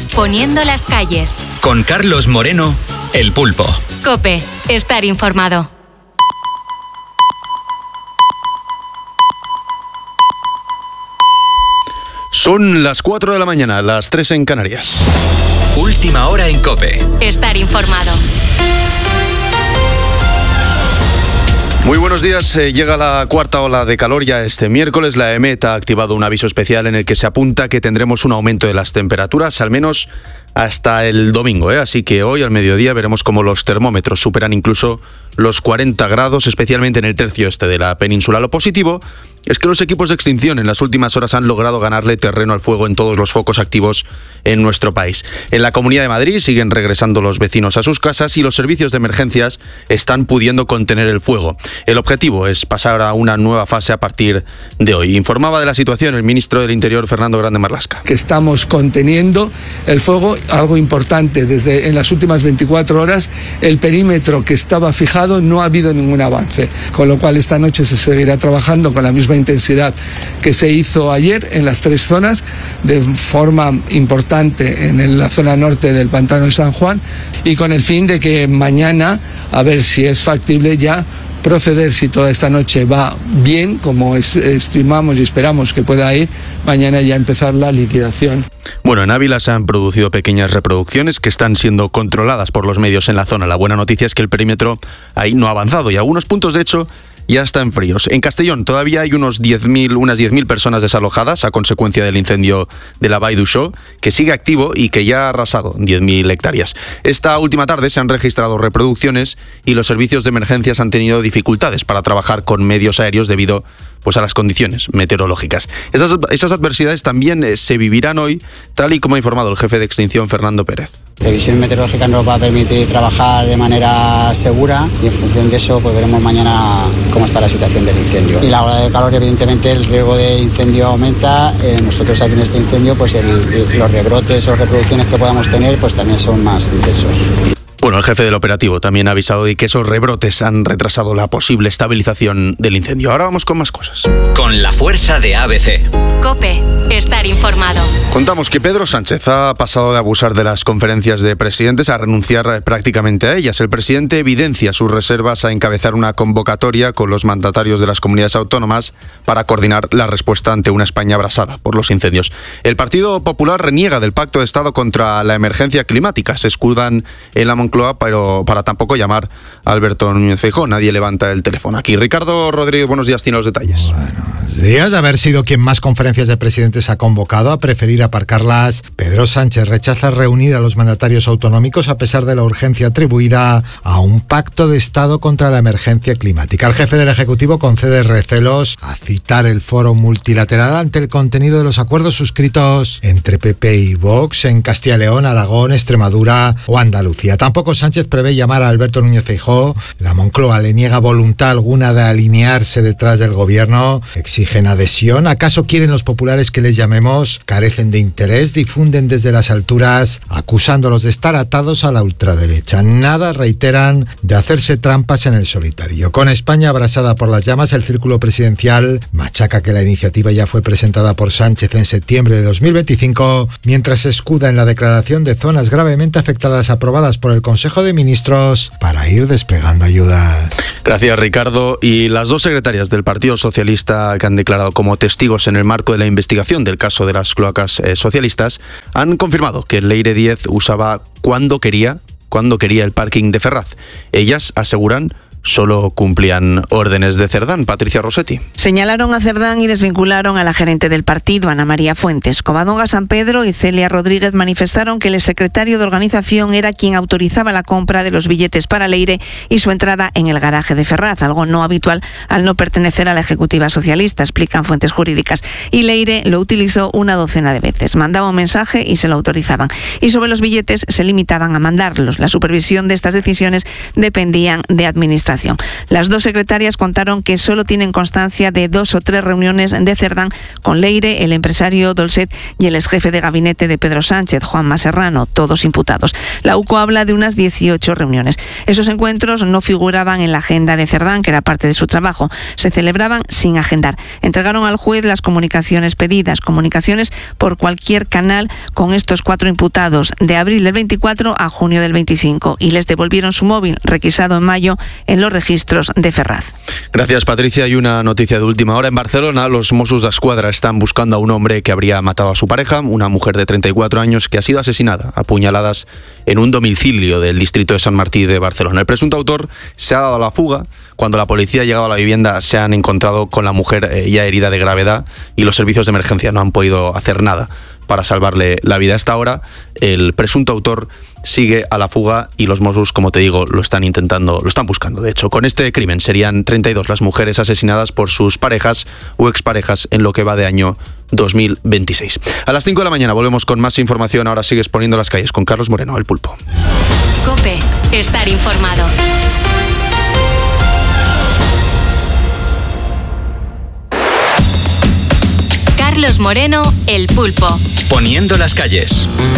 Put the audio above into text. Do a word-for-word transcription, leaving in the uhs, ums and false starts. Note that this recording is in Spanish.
Poniendo las calles. Con Carlos Moreno, El Pulpo. COPE. Estar informado. Son las cuatro de la mañana, las tres en Canarias. Última hora en COPE. Estar informado. Muy buenos días. Eh, llega la cuarta ola de calor ya este miércoles. La E M E T ha activado un aviso especial en el que se apunta que tendremos un aumento de las temperaturas, al menos hasta el domingo, ¿eh? Así que hoy al mediodía veremos cómo los termómetros superan incluso los cuarenta grados, especialmente en el tercio este de la península. Lo positivo es que los equipos de extinción en las últimas horas han logrado ganarle terreno al fuego en todos los focos activos en nuestro país. En la Comunidad de Madrid siguen regresando los vecinos a sus casas y los servicios de emergencias están pudiendo contener el fuego. El objetivo es pasar a una nueva fase a partir de hoy. Informaba de la situación el ministro del Interior, Fernando Grande Marlaska. Que estamos conteniendo el fuego, algo importante, desde en las últimas veinticuatro horas el perímetro que estaba fijado no ha habido ningún avance, con lo cual esta noche se seguirá trabajando con la misma intensidad que se hizo ayer en las tres zonas, de forma importante en la zona norte del Pantano de San Juan, y con el fin de que mañana, a ver si es factible ya proceder, si toda esta noche va bien, como es, estimamos y esperamos que pueda ir, mañana ya empezar la liquidación. Bueno, en Ávila se han producido pequeñas reproducciones que están siendo controladas por los medios en la zona. La buena noticia es que el perímetro ahí no ha avanzado y algunos puntos, de hecho, ya están fríos. En Castellón todavía hay unos diez mil, unas diez mil personas desalojadas a consecuencia del incendio de la Vall d'Uixó, que sigue activo y que ya ha arrasado diez mil hectáreas. Esta última tarde se han registrado reproducciones y los servicios de emergencias han tenido dificultades para trabajar con medios aéreos debido pues a las condiciones meteorológicas. Esas, esas adversidades también eh, se vivirán hoy, tal y como ha informado el jefe de extinción, Fernando Pérez. La previsión meteorológica nos va a permitir trabajar de manera segura y en función de eso pues veremos mañana cómo está la situación del incendio. Y la ola de calor, evidentemente, el riesgo de incendio aumenta. Eh, nosotros aquí en este incendio, pues el, los rebrotes o reproducciones que podamos tener pues también son más intensos. Bueno, el jefe del operativo también ha avisado de que esos rebrotes han retrasado la posible estabilización del incendio. Ahora vamos con más cosas. Con la fuerza de A B C. COPE. Estar informado. Contamos que Pedro Sánchez ha pasado de abusar de las conferencias de presidentes a renunciar prácticamente a ellas. El presidente evidencia sus reservas a encabezar una convocatoria con los mandatarios de las comunidades autónomas para coordinar la respuesta ante una España abrasada por los incendios. El Partido Popular reniega del Pacto de Estado contra la emergencia climática. Se escudan en la Moncloa, pero para tampoco llamar a Alberto Núñez Feijóo. Nadie levanta el teléfono aquí. Ricardo Rodríguez, buenos días, tiene los detalles. Buenos días. De haber sido quien más conferencias de presidentes ha convocado, a preferir aparcarlas, Pedro Sánchez rechaza reunir a los mandatarios autonómicos a pesar de la urgencia atribuida a un pacto de Estado contra la emergencia climática. El jefe del Ejecutivo concede recelos a citar el foro multilateral ante el contenido de los acuerdos suscritos entre P P y Vox en Castilla y León, Aragón, Extremadura o Andalucía. Tampoco Sánchez prevé llamar a Alberto Núñez Feijóo. La Moncloa le niega voluntad alguna de alinearse detrás del gobierno. Exigen adhesión. ¿Acaso quieren los populares que les llamemos? Carecen de interés, difunden desde las alturas, acusándolos de estar atados a la ultraderecha. Nada, reiteran, de hacerse trampas en el solitario. Con España abrasada por las llamas, el círculo presidencial machaca que la iniciativa ya fue presentada por Sánchez en septiembre de dos mil veinticinco, mientras se escuda en la declaración de zonas gravemente afectadas aprobadas por el Consejo de Ministros para ir desplegando ayudas. Gracias, Ricardo. Y las dos secretarias del Partido Socialista que han declarado como testigos en el marco de la investigación del caso de las cloacas eh, socialistas han confirmado que Leire Díez usaba cuando quería, cuando quería el parking de Ferraz. Ellas aseguran solo cumplían órdenes de Cerdán. Patricia Rossetti. Señalaron a Cerdán y desvincularon a la gerente del partido, Ana María Fuentes. Covadonga San Pedro y Celia Rodríguez manifestaron que el secretario de organización era quien autorizaba la compra de los billetes para Leire y su entrada en el garaje de Ferraz, algo no habitual al no pertenecer a la ejecutiva socialista, explican fuentes jurídicas. Y Leire lo utilizó una docena de veces. Mandaba un mensaje y se lo autorizaban. Y sobre los billetes se limitaban a mandarlos. La supervisión de estas decisiones dependían de administración Administración. Las dos secretarias contaron que solo tienen constancia de dos o tres reuniones de Cerdán con Leire, el empresario Dolcet y el exjefe de gabinete de Pedro Sánchez, Juanma Serrano, todos imputados. La U C O habla de unas dieciocho reuniones. Esos encuentros no figuraban en la agenda de Cerdán, que era parte de su trabajo. Se celebraban sin agendar. Entregaron al juez las comunicaciones pedidas, comunicaciones por cualquier canal con estos cuatro imputados de abril del veinticuatro a junio del veinticinco, y les devolvieron su móvil, requisado en mayo en los registros de Ferraz. Gracias, Patricia. Y una noticia de última hora. En Barcelona, los Mossos d'Esquadra están buscando a un hombre que habría matado a su pareja, una mujer de treinta y cuatro años que ha sido asesinada a puñaladas en un domicilio del distrito de Sant Martí de Barcelona. El presunto autor se ha dado a la fuga. Cuando la policía ha llegado a la vivienda, se han encontrado con la mujer eh, ya herida de gravedad, y los servicios de emergencia no han podido hacer nada para salvarle la vida. Hasta ahora, el presunto autor sigue a la fuga y los Mossos, como te digo, lo están intentando, lo están buscando. De hecho, con este crimen serían treinta y dos las mujeres asesinadas por sus parejas o exparejas en lo que va de año dos mil veintiséis. A las cinco de la mañana volvemos con más información. Ahora sigues poniendo las calles con Carlos Moreno, el Pulpo. COPE, estar informado. Carlos Moreno, el Pulpo. Poniendo las calles.